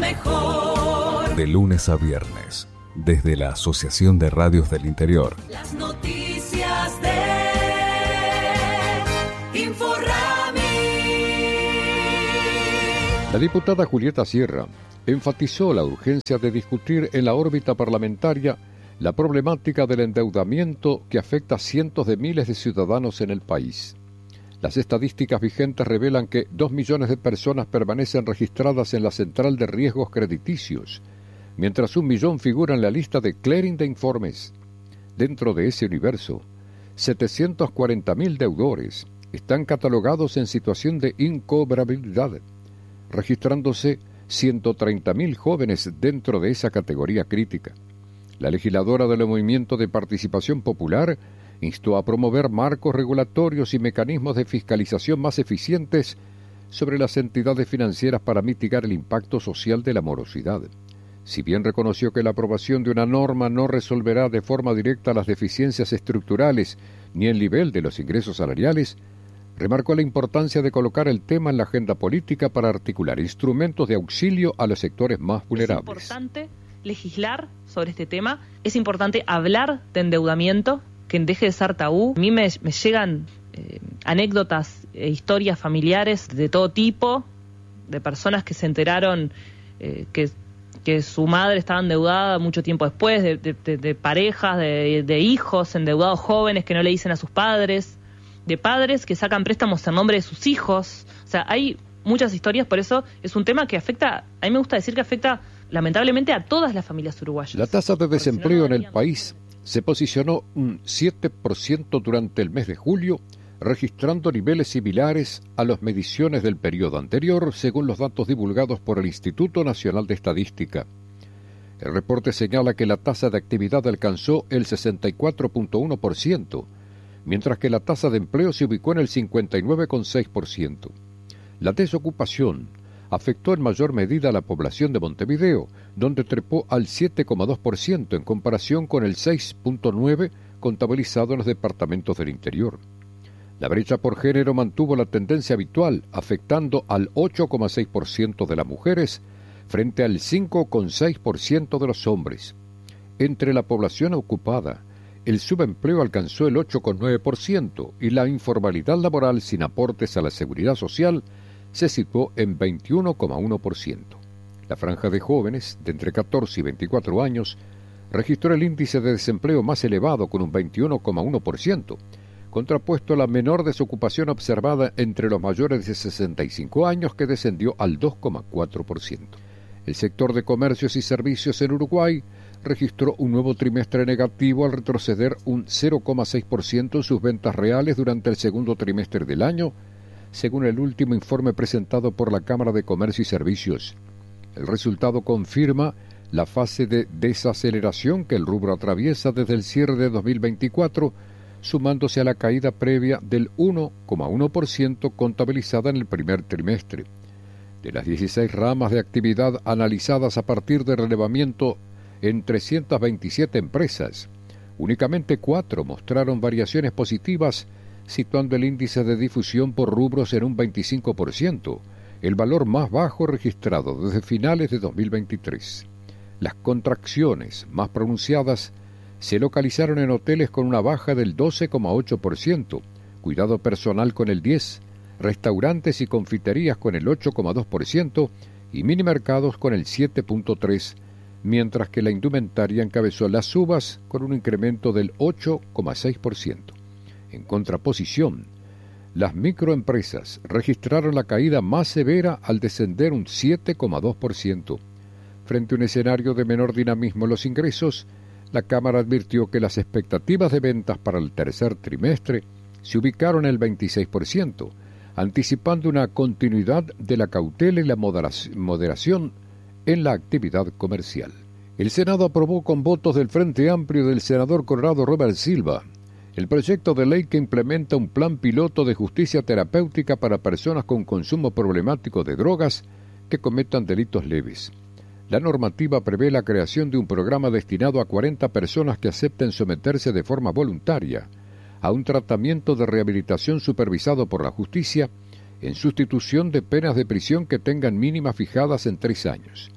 mejor. De lunes a viernes, desde la Asociación de Radios del Interior. Las noticias de Inforrami. La diputada Julieta Sierra enfatizó la urgencia de discutir en la órbita parlamentaria la problemática del endeudamiento que afecta a cientos de miles de ciudadanos en el país. Las estadísticas vigentes revelan que 2 millones de personas permanecen registradas en la central de riesgos crediticios, mientras 1 millón figura en la lista de clearing de informes. Dentro de ese universo, 740.000 deudores están catalogados en situación de incobrabilidad, registrándose 130.000 jóvenes dentro de esa categoría crítica. La legisladora del Movimiento de Participación Popular instó a promover marcos regulatorios y mecanismos de fiscalización más eficientes sobre las entidades financieras para mitigar el impacto social de la morosidad. Si bien reconoció que la aprobación de una norma no resolverá de forma directa las deficiencias estructurales ni el nivel de los ingresos salariales, remarcó la importancia de colocar el tema en la agenda política para articular instrumentos de auxilio a los sectores más vulnerables. Es importante legislar sobre este tema, es importante hablar de endeudamiento, que deje de ser tabú. A mí me llegan anécdotas e historias familiares de todo tipo, de personas que se enteraron que su madre estaba endeudada mucho tiempo después, de parejas, de hijos endeudados jóvenes que no le dicen a sus padres, de padres que sacan préstamos en nombre de sus hijos. O sea, hay muchas historias, por eso es un tema que afecta, a mí me gusta decir que afecta lamentablemente a todas las familias uruguayas. La tasa de desempleo en el país se posicionó un 7% durante el mes de julio, registrando niveles similares a las mediciones del periodo anterior, según los datos divulgados por el Instituto Nacional de Estadística. El reporte señala que la tasa de actividad alcanzó el 64.1%, mientras que la tasa de empleo se ubicó en el 59,6%. La desocupación afectó en mayor medida a la población de Montevideo, donde trepó al 7,2% en comparación con el 6,9% contabilizado en los departamentos del interior. La brecha por género mantuvo la tendencia habitual, afectando al 8,6% de las mujeres frente al 5,6% de los hombres. Entre la población ocupada, el subempleo alcanzó el 8,9% y la informalidad laboral sin aportes a la seguridad social se situó en 21,1%. La franja de jóvenes de entre 14 y 24 años registró el índice de desempleo más elevado con un 21,1%, contrapuesto a la menor desocupación observada entre los mayores de 65 años, que descendió al 2,4%. El sector de comercios y servicios en Uruguay registró un nuevo trimestre negativo al retroceder un 0,6% en sus ventas reales durante el segundo trimestre del año, según el último informe presentado por la Cámara de Comercio y Servicios. El resultado confirma la fase de desaceleración que el rubro atraviesa desde el cierre de 2024, sumándose a la caída previa del 1,1% contabilizada en el primer trimestre. De las 16 ramas de actividad analizadas a partir de relevamiento en 327 empresas, únicamente 4 mostraron variaciones positivas, situando el índice de difusión por rubros en un 25%, el valor más bajo registrado desde finales de 2023. Las contracciones más pronunciadas se localizaron en hoteles con una baja del 12,8%, cuidado personal con el 10%, restaurantes y confiterías con el 8,2% y minimercados con el 7,3%, mientras que la indumentaria encabezó las subas con un incremento del 8,6%. En contraposición, las microempresas registraron la caída más severa al descender un 7,2%. Frente a un escenario de menor dinamismo en los ingresos, la Cámara advirtió que las expectativas de ventas para el tercer trimestre se ubicaron en el 26%, anticipando una continuidad de la cautela y la moderación en la actividad comercial. El Senado aprobó con votos del Frente Amplio del senador colorado Robert Silva el proyecto de ley que implementa un plan piloto de justicia terapéutica para personas con consumo problemático de drogas que cometan delitos leves. La normativa prevé la creación de un programa destinado a 40 personas que acepten someterse de forma voluntaria a un tratamiento de rehabilitación supervisado por la justicia en sustitución de penas de prisión que tengan mínimas fijadas en 3 años.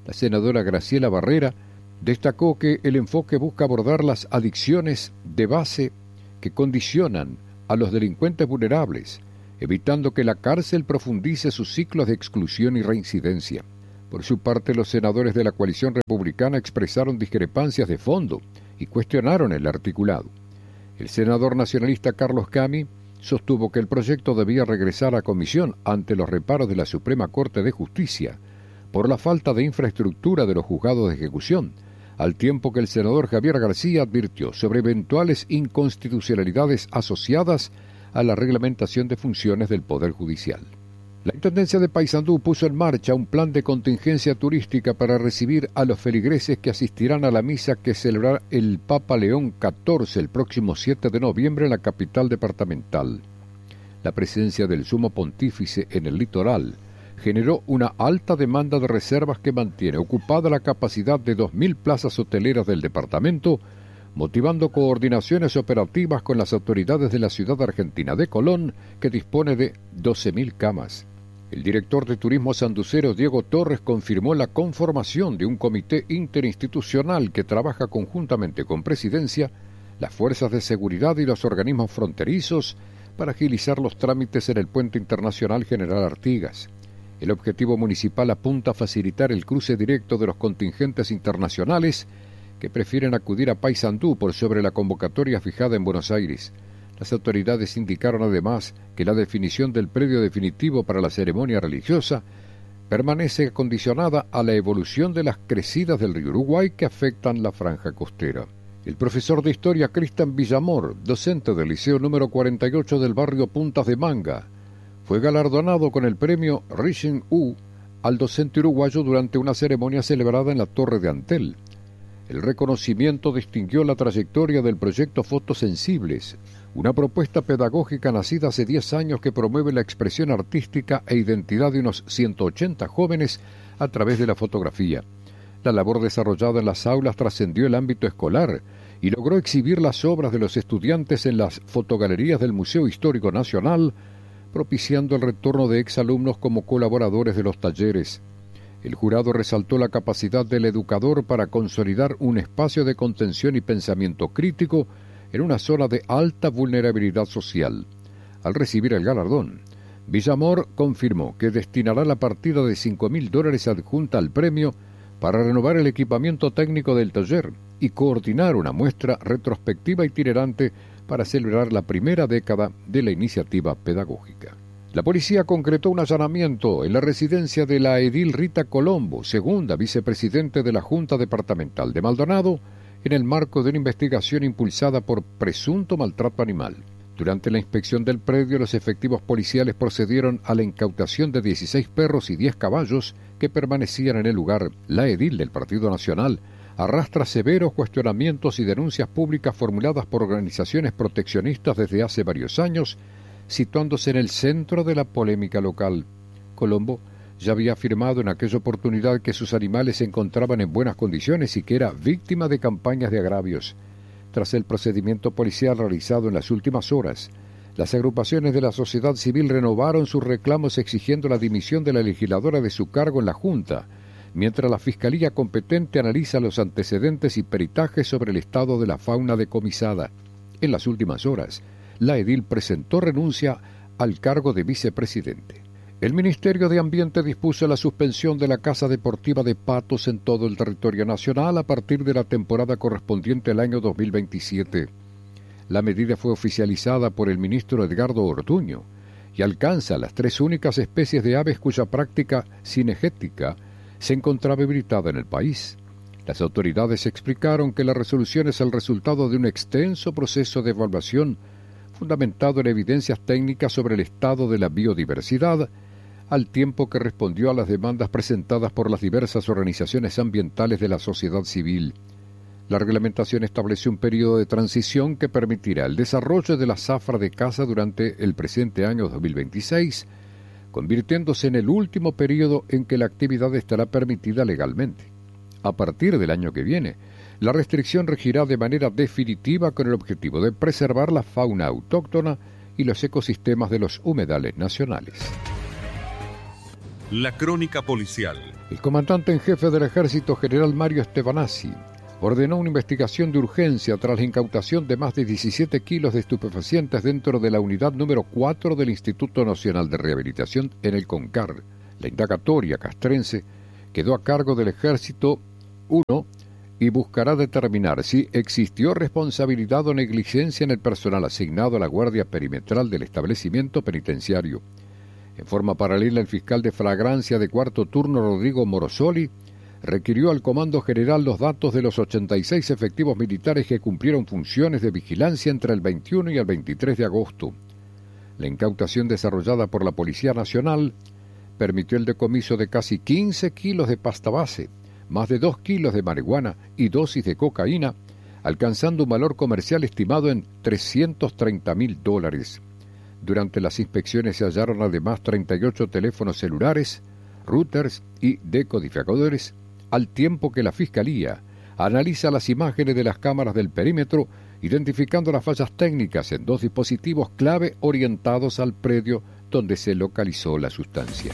La senadora Graciela Barrera destacó que el enfoque busca abordar las adicciones de base que condicionan a los delincuentes vulnerables, evitando que la cárcel profundice sus ciclos de exclusión y reincidencia. Por su parte, los senadores de la coalición republicana expresaron discrepancias de fondo y cuestionaron el articulado. El senador nacionalista Carlos Cami sostuvo que el proyecto debía regresar a comisión ante los reparos de la Suprema Corte de Justicia por la falta de infraestructura de los juzgados de ejecución, al tiempo que el senador Javier García advirtió sobre eventuales inconstitucionalidades asociadas a la reglamentación de funciones del Poder Judicial. La Intendencia de Paysandú puso en marcha un plan de contingencia turística para recibir a los feligreses que asistirán a la misa que celebrará el Papa León XIV el próximo 7 de noviembre en la capital departamental. La presencia del Sumo Pontífice en el litoral generó una alta demanda de reservas que mantiene ocupada la capacidad de 2.000 plazas hoteleras del departamento, motivando coordinaciones operativas con las autoridades de la ciudad argentina de Colón, que dispone de 12.000 camas. El director de Turismo sanducero, Diego Torres, confirmó la conformación de un comité interinstitucional que trabaja conjuntamente con Presidencia, las fuerzas de seguridad y los organismos fronterizos para agilizar los trámites en el Puente Internacional General Artigas. El objetivo municipal apunta a facilitar el cruce directo de los contingentes internacionales que prefieren acudir a Paysandú por sobre la convocatoria fijada en Buenos Aires. Las autoridades indicaron además que la definición del predio definitivo para la ceremonia religiosa permanece condicionada a la evolución de las crecidas del río Uruguay que afectan la franja costera. El profesor de Historia Cristian Villamor, docente del Liceo número 48 del barrio Puntas de Manga, fue galardonado con el premio Rising U al docente uruguayo durante una ceremonia celebrada en la Torre de Antel. El reconocimiento distinguió la trayectoria del proyecto Fotosensibles, una propuesta pedagógica nacida hace 10 años que promueve la expresión artística e identidad de unos 180 jóvenes a través de la fotografía. La labor desarrollada en las aulas trascendió el ámbito escolar y logró exhibir las obras de los estudiantes en las fotogalerías del Museo Histórico Nacional, propiciando el retorno de exalumnos como colaboradores de los talleres. El jurado resaltó la capacidad del educador para consolidar un espacio de contención y pensamiento crítico en una zona de alta vulnerabilidad social. Al recibir el galardón, Villamor confirmó que destinará la partida de $5.000 adjunta al premio para renovar el equipamiento técnico del taller y coordinar una muestra retrospectiva itinerante para celebrar la primera década de la iniciativa pedagógica. La policía concretó un allanamiento en la residencia de la edil Rita Colombo, segunda vicepresidente de la Junta Departamental de Maldonado, en el marco de una investigación impulsada por presunto maltrato animal. Durante la inspección del predio, los efectivos policiales procedieron a la incautación de 16 perros y 10 caballos que permanecían en el lugar. La edil del Partido Nacional arrastra severos cuestionamientos y denuncias públicas formuladas por organizaciones proteccionistas desde hace varios años, situándose en el centro de la polémica local. Colombo ya había afirmado en aquella oportunidad que sus animales se encontraban en buenas condiciones y que era víctima de campañas de agravios. Tras el procedimiento policial realizado en las últimas horas, las agrupaciones de la sociedad civil renovaron sus reclamos exigiendo la dimisión de la legisladora de su cargo en la Junta, mientras la Fiscalía competente analiza los antecedentes y peritajes sobre el estado de la fauna decomisada. En las últimas horas, la edil presentó renuncia al cargo de vicepresidente. El Ministerio de Ambiente dispuso la suspensión de la caza deportiva de patos en todo el territorio nacional a partir de la temporada correspondiente al año 2027. La medida fue oficializada por el ministro Edgardo Ortuño y alcanza las 3 únicas especies de aves cuya práctica cinegética se encontraba habilitada en el país. Las autoridades explicaron que la resolución es el resultado de un extenso proceso de evaluación fundamentado en evidencias técnicas sobre el estado de la biodiversidad, al tiempo que respondió a las demandas presentadas por las diversas organizaciones ambientales de la sociedad civil. La reglamentación establece un periodo de transición que permitirá el desarrollo de la zafra de caza durante el presente año 2026, convirtiéndose en el último periodo en que la actividad estará permitida legalmente. A partir del año que viene, la restricción regirá de manera definitiva con el objetivo de preservar la fauna autóctona y los ecosistemas de los humedales nacionales. La crónica policial. El comandante en jefe del Ejército, general Mario Estebanazzi, ordenó una investigación de urgencia tras la incautación de más de 17 kilos de estupefacientes dentro de la unidad número 4 del Instituto Nacional de Rehabilitación en el CONCAR. La indagatoria castrense quedó a cargo del Ejército 1 y buscará determinar si existió responsabilidad o negligencia en el personal asignado a la guardia perimetral del establecimiento penitenciario. En forma paralela, el fiscal de flagrancia de cuarto turno, Rodrigo Morosoli, requirió al Comando General los datos de los 86 efectivos militares que cumplieron funciones de vigilancia entre el 21 y el 23 de agosto. La incautación desarrollada por la Policía Nacional permitió el decomiso de casi 15 kilos de pasta base, más de 2 kilos de marihuana y dosis de cocaína, alcanzando un valor comercial estimado en $330.000. Durante las inspecciones se hallaron además 38 teléfonos celulares, routers y decodificadores, al tiempo que la Fiscalía analiza las imágenes de las cámaras del perímetro, identificando las fallas técnicas en 2 dispositivos clave orientados al predio donde se localizó la sustancia.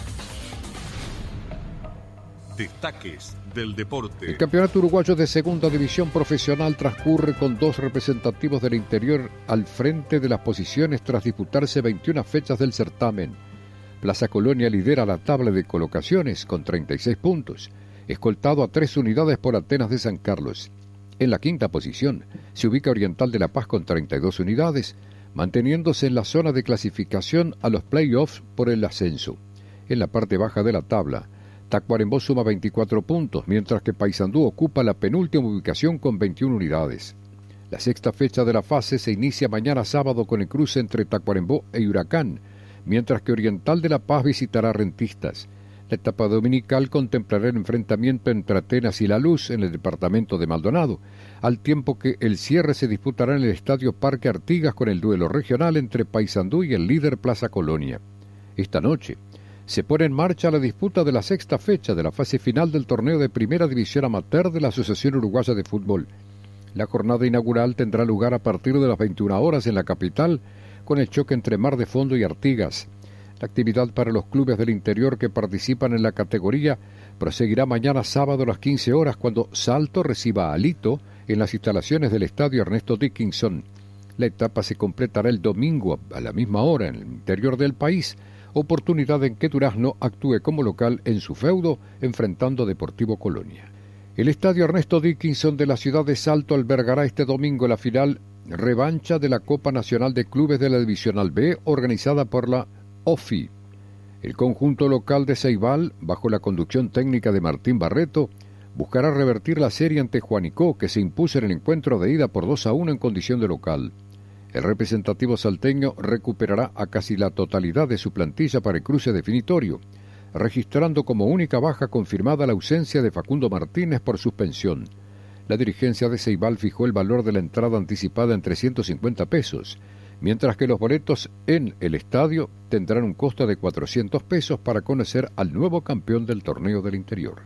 Destaques del deporte. El campeonato uruguayo de segunda división profesional transcurre con 2 representativos del interior al frente de las posiciones tras disputarse 21 fechas del certamen. Plaza Colonia lidera la tabla de colocaciones con 36 puntos, escoltado a 3 unidades por Atenas de San Carlos. En la quinta posición se ubica Oriental de La Paz con 32 unidades, manteniéndose en la zona de clasificación a los playoffs por el ascenso. En la parte baja de la tabla, Tacuarembó suma 24 puntos, mientras que Paysandú ocupa la penúltima ubicación con 21 unidades. La sexta fecha de la fase se inicia mañana sábado con el cruce entre Tacuarembó e Huracán, mientras que Oriental de La Paz visitará a Rentistas. La etapa dominical contemplará el enfrentamiento entre Atenas y La Luz en el departamento de Maldonado, al tiempo que el cierre se disputará en el Estadio Parque Artigas con el duelo regional entre Paysandú y el líder Plaza Colonia. Esta noche se pone en marcha la disputa de la sexta fecha de la fase final del torneo de Primera División Amateur de la Asociación Uruguaya de Fútbol. La jornada inaugural tendrá lugar a partir de las 21 horas en la capital, con el choque entre Mar de Fondo y Artigas. La actividad para los clubes del interior que participan en la categoría proseguirá mañana sábado a las 15 horas cuando Salto reciba a Alito en las instalaciones del Estadio Ernesto Dickinson. La etapa se completará el domingo a la misma hora en el interior del país, oportunidad en que Durazno actúe como local en su feudo enfrentando a Deportivo Colonia. El Estadio Ernesto Dickinson de la ciudad de Salto albergará este domingo la final revancha de la Copa Nacional de Clubes de la Divisional B organizada por la OFI. El conjunto local de Ceibal, bajo la conducción técnica de Martín Barreto, buscará revertir la serie ante Juanicó, que se impuso en el encuentro de ida por 2-1 en condición de local. El representativo salteño recuperará a casi la totalidad de su plantilla para el cruce definitorio, registrando como única baja confirmada la ausencia de Facundo Martínez por suspensión. La dirigencia de Ceibal fijó el valor de la entrada anticipada en 350 pesos, mientras que los boletos en el estadio tendrán un costo de 400 pesos para conocer al nuevo campeón del torneo del interior.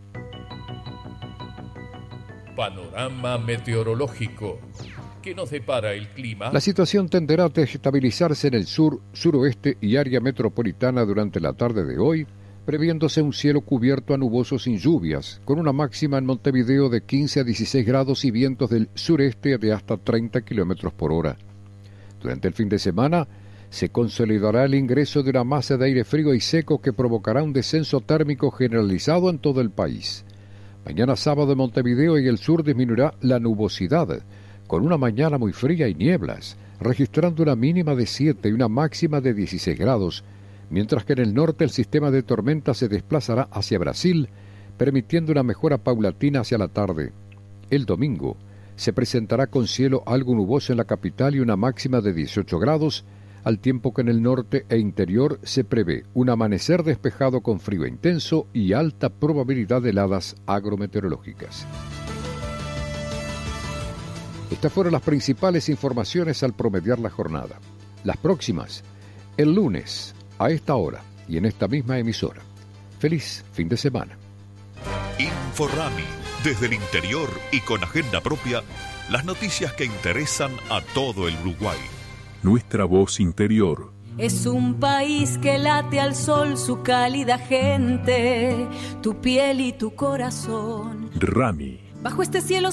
Panorama meteorológico. ¿Qué nos depara el clima? La situación tenderá a desestabilizarse en el sur, suroeste y área metropolitana durante la tarde de hoy, previéndose un cielo cubierto a nuboso sin lluvias, con una máxima en Montevideo de 15 a 16 grados y vientos del sureste de hasta 30 kilómetros por hora. Durante el fin de semana se consolidará el ingreso de una masa de aire frío y seco que provocará un descenso térmico generalizado en todo el país. Mañana sábado en Montevideo y el sur disminuirá la nubosidad, con una mañana muy fría y nieblas, registrando una mínima de 7 y una máxima de 16 grados, mientras que en el norte el sistema de tormenta se desplazará hacia Brasil, permitiendo una mejora paulatina hacia la tarde. El domingo se presentará con cielo algo nuboso en la capital y una máxima de 18 grados, al tiempo que en el norte e interior se prevé un amanecer despejado con frío intenso y alta probabilidad de heladas agrometeorológicas. Estas fueron las principales informaciones al promediar la jornada. Las próximas, el lunes, a esta hora y en esta misma emisora. Feliz fin de semana. Inforrami, desde el interior y con agenda propia, las noticias que interesan a todo el Uruguay. Nuestra voz interior. Es un país que late al sol su cálida gente, tu piel y tu corazón. Rami. Bajo este cielo